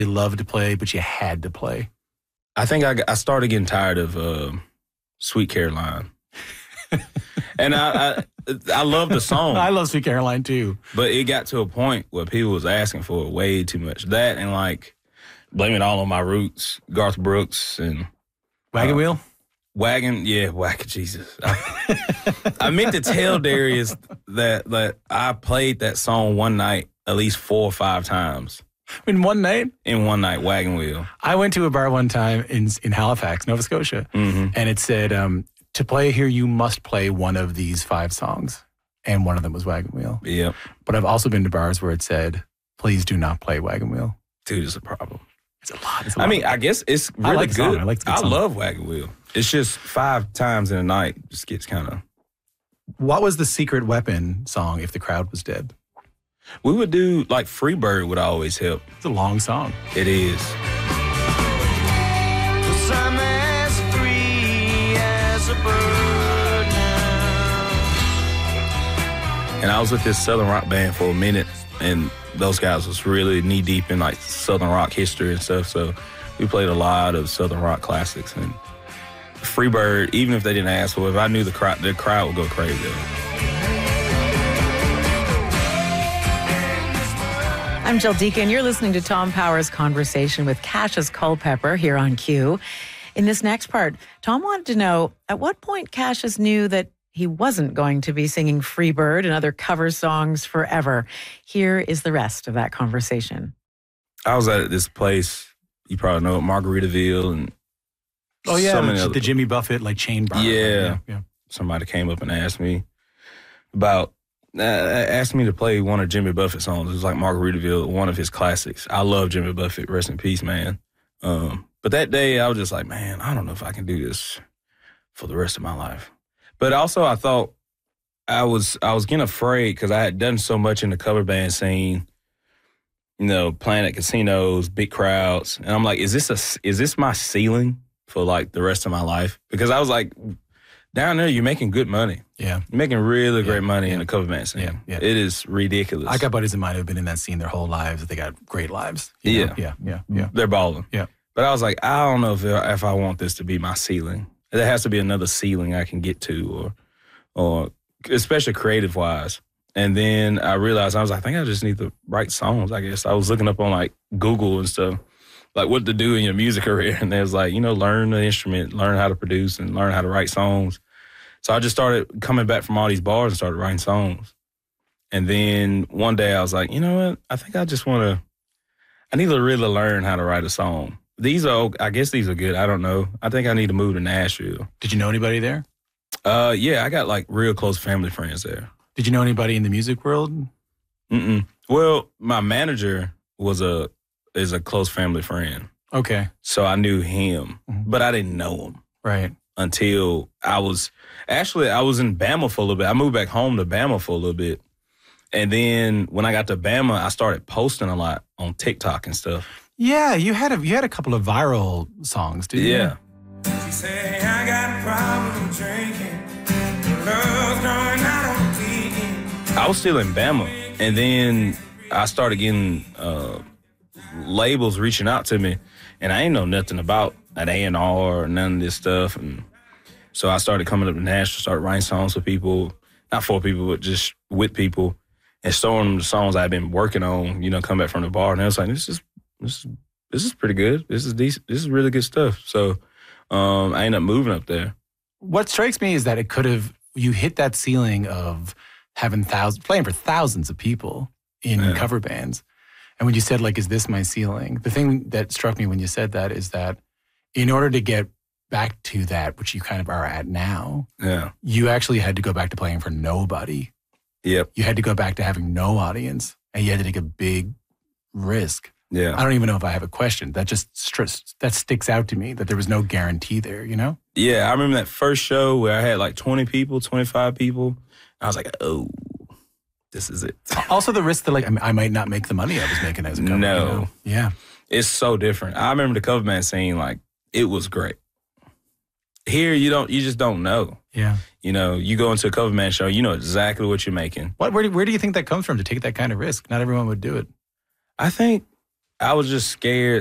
You loved to play, but you had to play? I think I started getting tired of Sweet Caroline. And I love the song. I love Sweet Caroline too. But it got to a point where people was asking for it way too much. That and like Blame It All on My Roots, Garth Brooks and Wagon Wheel? Wagon, Jesus. I meant to tell Darius that I played that song one night at least 4 or 5 times. In one night? In one night, Wagon Wheel. I went to a bar one time in Halifax, Nova Scotia, and it said, to play here, you must play one of these 5 songs. And one of them was Wagon Wheel. Yep. But I've also been to bars where it said, please do not play Wagon Wheel. Dude, it's a problem. It's a lot. I mean, I guess it's really I like good. I like the good I song. love Wagon Wheel. It's just 5 times in a night just gets kind of... What was the secret weapon song if the crowd was dead? We would do, like, Freebird would always help. It's a long song. It is. I'm as free as a bird now. And I was with this Southern rock band for a minute, and those guys was really knee-deep in, like, Southern rock history and stuff, so we played a lot of Southern rock classics. And Freebird, even if they didn't ask for it, if I knew the crowd would go crazy. I'm Jill Deacon. You're listening to Tom Power's conversation with Cassius Culpepper here on Q. In this next part, Tom wanted to know at what point Cassius knew that he wasn't going to be singing Freebird and other cover songs forever. Here is the rest of that conversation. I was at this place, you probably know it, Margaritaville, and Oh, yeah, so many the Jimmy Buffett, like, chain bar. Yeah. Yeah. Somebody came up and asked me asked me to play one of Jimmy Buffett's songs. It was like Margaritaville, one of his classics. I love Jimmy Buffett, rest in peace, man. But that day I was just like, man, I don't know if I can do this for the rest of my life. But also I thought I was getting afraid because I had done so much in the cover band scene, you know, playing at casinos, big crowds. And I'm like, is this my ceiling for like the rest of my life? Because I was like, down there, you're making good money. Yeah. You're making really great money in the cover band scene. Yeah. It is ridiculous. I got buddies of mine who've been in that scene their whole lives. They got great lives. Yeah. Yeah. They're balling. Yeah. But I was like, I don't know if I want this to be my ceiling. There has to be another ceiling I can get to, or especially creative-wise. And then I realized, I was like, I think I just need to write songs, I guess. I was looking up on, like, Google and stuff, like what to do in your music career. And there's like, you know, learn the instrument, learn how to produce, and learn how to write songs. So I just started coming back from all these bars and started writing songs. And then one day I was like, you know what? I think I need to really learn how to write a song. I guess these are good. I don't know. I think I need to move to Nashville. Did you know anybody there? Yeah, I got like real close family friends there. Did you know anybody in the music world? Mm-mm. Well, my manager is a close family friend. Okay. So I knew him, but I didn't know him. Right. Until I was in Bama for a little bit. I moved back home to Bama for a little bit. And then when I got to Bama, I started posting a lot on TikTok and stuff. Yeah, you had a couple of viral songs, didn't you? Yeah. She say I got a problem with drinking. Love's growing out on the I was still in Bama, and then I started getting labels reaching out to me, and I ain't know nothing about an A&R or none of this stuff. And so I started coming up to Nashville, started writing songs for people, not for people, but just with people, and showing them the songs I've been working on, you know, come back from the bar. And I was like, this is pretty good. This is decent. This is really good stuff. So I ended up moving up there. What strikes me is that you hit that ceiling of having playing for thousands of people in cover bands. And when you said, like, is this my ceiling? The thing that struck me when you said that is that in order to get back to that, which you kind of are at now, you actually had to go back to playing for nobody. Yep. You had to go back to having no audience, and you had to take a big risk. Yeah. I don't even know if I have a question. That just that sticks out to me, that there was no guarantee there, you know? Yeah, I remember that first show where I had like 20 people, 25 people. I was like, oh, this is it. Also the risk that, like, I might not make the money I was making as a cover. No. You know? Yeah. It's so different. I remember the cover band scene, like, it was great. Here, you just don't know. Yeah. You know, you go into a cover band show, you know exactly what you're making. Where do you think that comes from, to take that kind of risk? Not everyone would do it. I think I was just scared